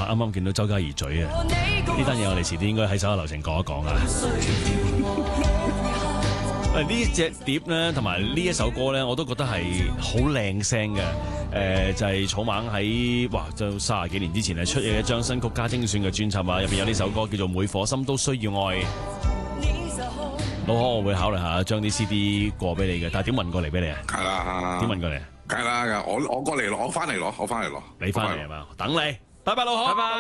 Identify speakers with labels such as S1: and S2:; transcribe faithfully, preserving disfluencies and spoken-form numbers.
S1: 啱啱見到周家怡嘴啊！呢單嘢我哋遲啲應該喺手下留情講一講啊！喂，呢隻碟咧，同埋呢一首歌咧，我都覺得係好靚聲嘅。誒、呃，就係、是、草蜢喺哇，就三十幾年之前係出嘅一張新曲加精選嘅專輯啊，入邊有呢首歌叫做《每顆心都需要愛》。老可，我會考慮下將啲 C D 過俾你嘅，但係點運過嚟俾你啊？
S2: 係啦，
S1: 點運過嚟啊？
S2: 梗係啦，我我過嚟攞，我翻嚟攞，我翻嚟攞，
S1: 你翻嚟係嘛？等你，拜拜，老可，拜拜。